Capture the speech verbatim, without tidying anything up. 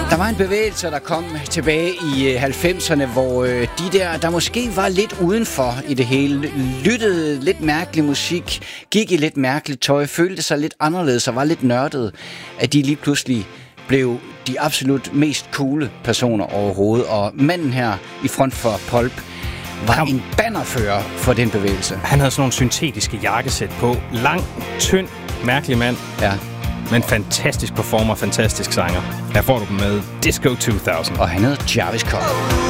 Der var en bevægelse, der kom tilbage i halvfemserne, hvor de der, der måske var lidt udenfor i det hele, lyttede lidt mærkelig musik, gik i lidt mærkeligt tøj, følte sig lidt anderledes og var lidt nørdede, at de lige pludselig blev de absolut mest coole personer overhovedet. Og manden her i front for Pulp var en bannerfører for den bevægelse. Han havde sådan nogle syntetiske jakkesæt på. Lang, tynd, mærkelig mand. Ja. Men fantastisk performer, fantastisk sanger. Her får du dem med Disco to tusind. Og han hedder Jarvis Cocker.